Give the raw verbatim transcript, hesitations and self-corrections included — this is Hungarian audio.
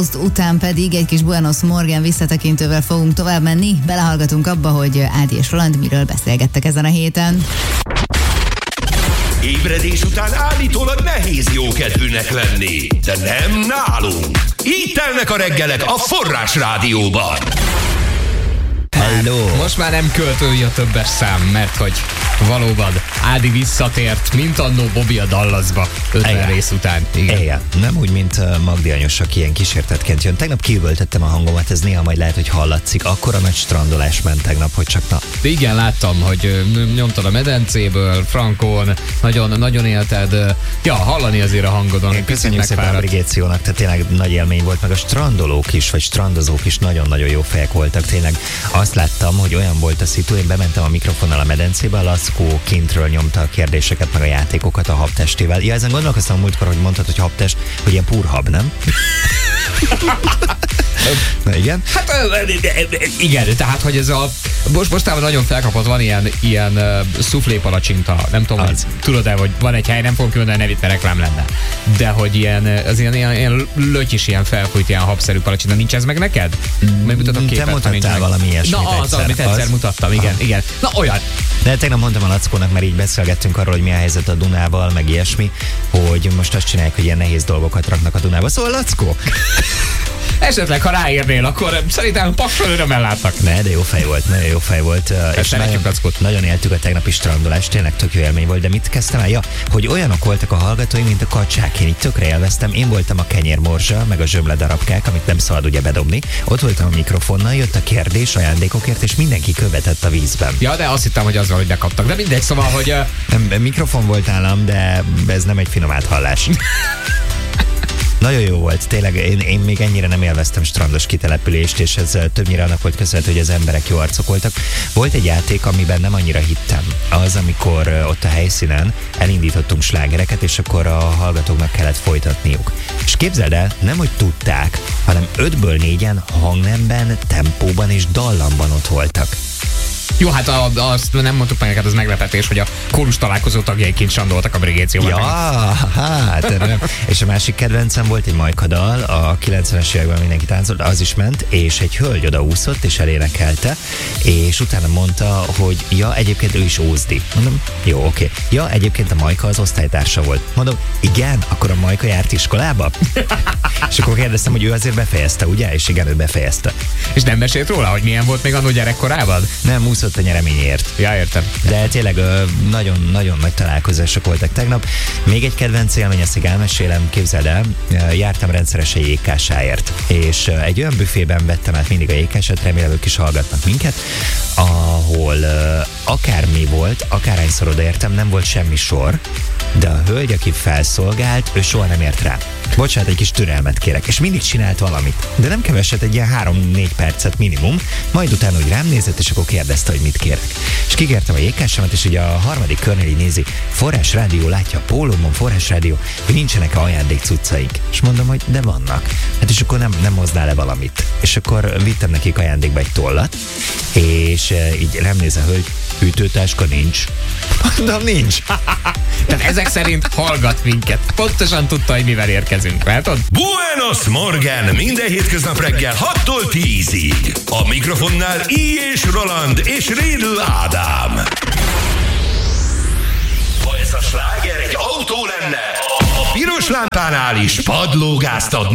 Után pedig egy kis Buenos Morgan visszatekintővel fogunk tovább menni. Belehallgatunk abba, hogy Ádi és Roland miről beszélgettek ezen a héten. Ébredés után állítólag nehéz jókedvűnek lenni, de nem nálunk. Így telnek a reggelek a Forrás Rádióban. Hello. Most már nem költői a többes szám, mert hogy valóban Ádi visszatért, mint annó Bobby a Dallasba ötven Eje. rész után. Igen. Igen. Nem úgy, mint Magdi anyós, aki ilyen kísértetként jön. Tegnap kiüvöltöttem a hangomat, ez néha majd lehet, hogy hallatszik. Akkora nagy strandolás ment tegnap, hogy csak na. De igen, láttam, hogy nyomtad a medencéből, Frankon, nagyon, nagyon élted. Ja, hallani azért a hangodon. Én köszönjük szépen a Brigéciónak, tehát tényleg nagy élmény volt, meg a strandolók is, vagy strandozók is nagyon-nagyon jó fejek voltak. Tényleg azt láttam, hogy olyan volt a szitu, én bementem a mikrofonnal a medencébe, a Lackó kintről nyomta a kérdéseket, meg a játékokat a habtestével. Ja, ezen gondolkoztam múltkor, hogy mondtad, hogy habtest, hogy ilyen púrhab, nem? Na igen? Hát igen, tehát, hogy ez a most mostában nagyon felkapott, van ilyen, ilyen uh, szuflé palacsinta, nem tudom, hogy tudod-e, hogy van egy hely, nem fogom kimondani a nevét, mert reklám lenne. De hogy ilyen, az ilyen, ilyen, ilyen lötyis, ilyen felfújt, ilyen habszerű palacsinta, nincs ez meg neked? Megmutatom képet, te mutattál valami ilyesmit. Na az, amit egyszer mutattam, igen, Aha. igen. Na olyan. De tegnap mondtam a Lackónak, mert így beszélgettünk arról, hogy mi a helyzet a Dunával, meg ilyesmi, hogy most azt csinálják, hogy ilyen nehéz dolgokat raknak a Dunába. Szóval Lackó! Esetleg, ha ráérnél, akkor szerintem pakson örömmel láttak. Ne, de jó fej volt, nagyon jó fej volt. És nagyon, nagyon éltük a tegnapi strandolást, tényleg tök jó élmény volt, de mit kezdtem el? Ja, hogy olyanok voltak a hallgatói, mint a kacsák. Én így tökre élveztem. Én voltam a kenyérmorzsa, meg a zsömle darabkák, amit nem szabad ugye bedobni. Ott voltam a mikrofonnal, jött a kérdés ajándékokért, és mindenki követett a vízben. Ja, de azt hittem, hogy az van, hogy bekaptak. De mindegy, szóval, hogy... Uh... Nem, mikrofon volt nálam, de ez nem egy finom áthallás. Nagyon jó volt, tényleg én, én még ennyire nem élveztem strandos kitelepülést, és ez többnyire annak volt köszönhető, hogy az emberek jó arcok voltak. Volt egy játék, amiben nem annyira hittem. Az, amikor ott a helyszínen elindítottunk slágereket, és akkor a hallgatóknak kellett folytatniuk. És képzeld el, nem hogy tudták, hanem ötből négyen hangnemben, tempóban és dallamban ott voltak. Jó, hát a, azt nem mondtuk meg neked, az meglepetés, hogy a kórus találkozó tagjaiként sandoltak a Brigécióban. Ja, hát nem. És a másik kedvencem volt egy majkadal, a kilencvenes években mindenki táncolt, az is ment, és egy hölgy odaúszott, és elénekelte, és utána mondta, hogy ja, egyébként ő is ózdi. Mondom, jó, oké. Ja, egyébként a Majka az osztálytársa volt. Mondom, igen, akkor a Majka járt iskolába? És akkor kérdeztem, hogy ő azért befejezte, ugye? És igen, ő befejezte. És nem mesélt róla, hogy milyen volt még annó gyerekkorában? Nem, úszott a nyereményért. Ja, értem. De tényleg nagyon-nagyon nagy találkozások voltak tegnap. Még egy kedvenc élmény, ezt elmesélem, képzeld el, jártam rendszeresen jégkásáért, és egy olyan büfében vettem át mindig a jégkását, remélem ők is hallgatnak minket, ahol akármi volt, akárhányszor odaértem, nem volt semmi sor, de a hölgy, aki felszolgált, ő soha nem ért rá. Bocsánat, egy kis türelmet kérek, és mindig csinált valamit. De nem keveset, egy ilyen három-négy percet minimum, majd utána úgy rám nézett, és akkor kérdezte, hogy mit kérek. És kikértem a jégkásamat, és ugye a harmadik körnél így nézi, Forrás Rádió, látja a pólómon, Forrás Rádió, hogy nincsenek ajándék cuccaink. És mondom, hogy de vannak. Hát és akkor nem, nem hoznál le valamit. És akkor vittem nekik ajándékba egy tollat, és így rám néz a hölgy, hűtőtáska nincs. Mondom, nincs. Tehát ezek szerint hallgat minket. Pontosan tudta, hogy mivel érkezünk, látod? Buenos Morgan minden hétköznap reggel hattól tízig. A mikrofonnál I. és Roland és Rédl Ádám. Ha ez a sláger egy autó lenne, a piros lámpánál is padlógázt adna.